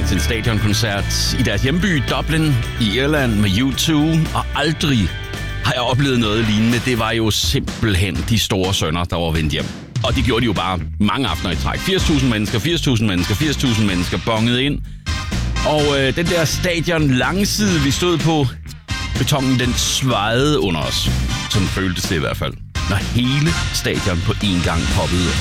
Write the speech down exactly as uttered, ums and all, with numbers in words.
til en stadionkoncert i deres hjemby Dublin i Irland med U to, og aldrig har jeg oplevet noget lignende. Det var jo simpelthen de store sønner, der var vendt hjem. Og det gjorde de jo bare mange aftener i træk. firs tusind mennesker, firs tusind mennesker, firs tusind mennesker bonget ind. Og øh, den der stadion langside, vi stod på, betongen den svajede under os. Sådan føltes det i hvert fald. Når hele stadion på én gang poppede